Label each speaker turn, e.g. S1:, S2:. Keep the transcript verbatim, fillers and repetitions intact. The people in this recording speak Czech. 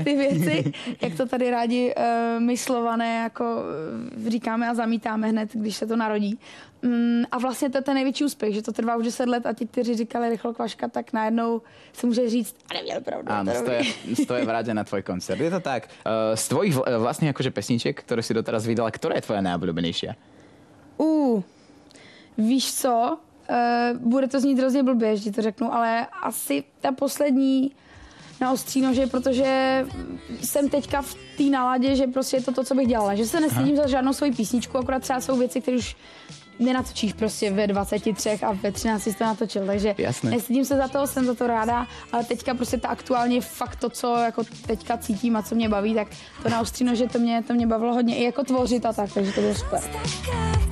S1: ty věci, jak to tady rádi uh, myslované, jako uh, říkáme a zamítáme hned, když se to narodí. Um, a vlastně to je ten největší úspěch, že to trvá už deset let a ti, kteří říkali Rychlo Kvaška, tak najednou se může říct, a neměl pravdu.
S2: Áno, stoja, stoja v rade na tvoj koncert. Je to tak. Uh, z tvojich vlastných akože pesniček, ktoré si doteraz vydala, ktorá je tvoja najobľúbenejšia?
S1: Uh, víš co? Uh, bude to znít hrozně blbě, že ti to řeknu, ale asi ta poslední na ostří nože, protože jsem teďka v té náladě, že prostě je to to, co bych dělala. Že se nestydím za žádnou svoji písničku, akorát třeba jsou věci, které už nenatočíš prostě ve dvaceti třech a ve třinácti jsi to natočil, takže
S2: Jasné.
S1: nestydím se za to, jsem za to ráda, ale teďka prostě ta aktuálně fakt to, co jako teďka cítím a co mě baví, tak to na ostří nože, to mě, to mě bavilo hodně i jako tvořit a tak, takže to bylo super.